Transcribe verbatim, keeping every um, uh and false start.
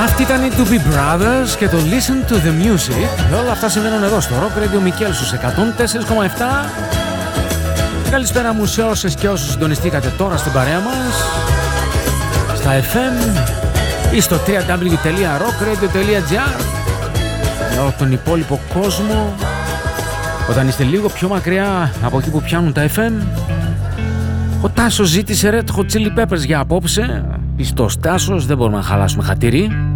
Αυτοί ήταν οι Doobie Brothers και το Listen to the Music. Όλα αυτά συμβαίνουν εδώ στο Rock Radio Μικέλ στους εκατόν τέσσερα κόμμα επτά. Καλησπέρα μου σε όσες και όσους συντονιστήκατε τώρα στην παρέα μας στα εφ εμ ή στο double-u double-u double-u τελεία rock radio τελεία gr για όλο τον υπόλοιπο κόσμο. Όταν είστε λίγο πιο μακριά από εκεί που πιάνουν τα εφ εμ, ο Τάσος ζήτησε Red Hot Chili Peppers για απόψε. Πιστός Τάσος, δεν μπορούμε να χαλάσουμε χατήρι.